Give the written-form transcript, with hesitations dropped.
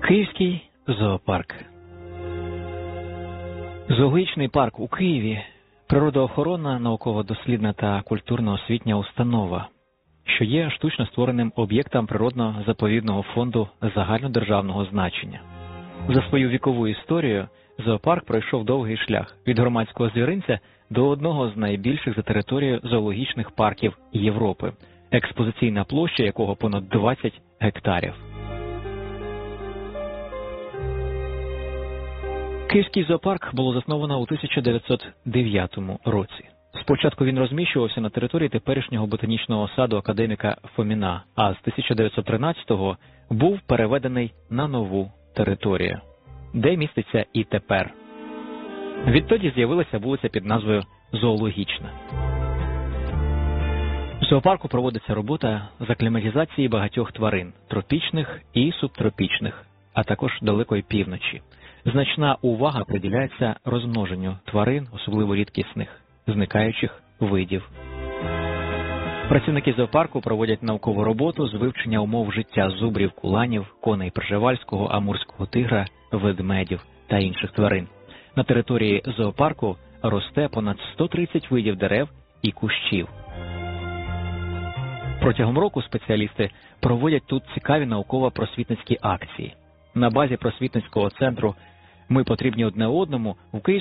Київський зоопарк. Зоологічний парк у Києві – природоохоронна, науково-дослідна та культурно-освітня установа, що є штучно створеним об'єктом природно-заповідного фонду загальнодержавного значення. За свою вікову історію зоопарк пройшов довгий шлях від громадського звіринця до одного з найбільших за територією зоологічних парків Європи, експозиційна площа якого понад 20 гектарів. Київський зоопарк було засновано у 1909 році. Спочатку він розміщувався на території теперішнього ботанічного саду академіка Фоміна, а з 1913-го був переведений на нову територію, де міститься і тепер. Відтоді з'явилася вулиця під назвою Зоологічна. В зоопарку проводиться робота з акліматизації багатьох тварин – тропічних і субтропічних, а також далекої півночі. Значна увага приділяється розмноженню тварин, особливо рідкісних, зникаючих видів. Працівники зоопарку проводять наукову роботу з вивчення умов життя зубрів, куланів, коней пржевальського, амурського тигра, ведмедів та інших тварин. На території зоопарку росте понад 130 видів дерев і кущів. Протягом року спеціалісти проводять тут цікаві науково-просвітницькі акції. На базі просвітницького центру «Ми потрібні одне одному» у Київському